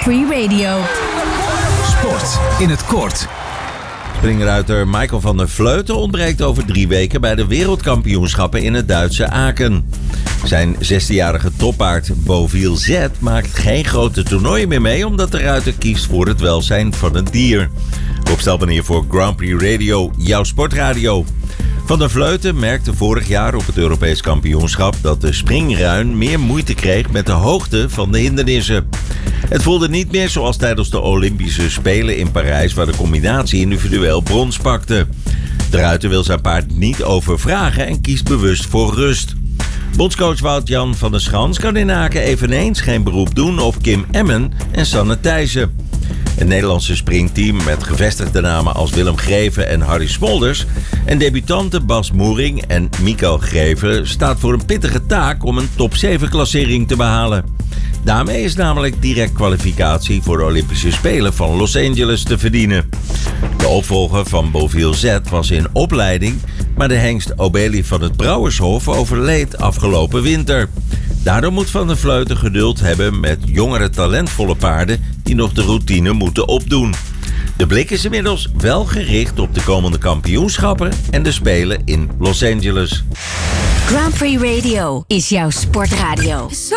Prix Radio. Sport in het kort. Springruiter Michael van der Vleuten ontbreekt over 3 weken bij de wereldkampioenschappen in het Duitse Aken. Zijn 16-jarige toppaard Beauville Z maakt geen grote toernooien meer mee, omdat de ruiter kiest voor het welzijn van het dier. Rob Stelmanier voor Grand Prix Radio, jouw sportradio. Van der Vleuten merkte vorig jaar op het Europees kampioenschap dat de springruin meer moeite kreeg met de hoogte van de hindernissen. Het voelde niet meer zoals tijdens de Olympische Spelen in Parijs, waar de combinatie individueel brons pakte. De ruiter wil zijn paard niet overvragen en kiest bewust voor rust. Bondscoach Wout-Jan van der Schans kan in Aken eveneens geen beroep doen op Kim Emmen en Sanne Thijssen. Het Nederlandse springteam met gevestigde namen als Willem Greven en Harry Smolders en debutanten Bas Moering en Mikael Greven staat voor een pittige taak om een top 7 klassering te behalen. Daarmee is namelijk direct kwalificatie voor de Olympische Spelen van Los Angeles te verdienen. De opvolger van Beauville Z was in opleiding, maar de hengst Obelie van het Brouwershof overleed afgelopen winter. Daardoor moet Van der Vleuten geduld hebben met jongere talentvolle paarden die nog de routine moeten opdoen. De blik is inmiddels wel gericht op de komende kampioenschappen en de Spelen in Los Angeles. Grand Prix Radio is jouw sportradio. So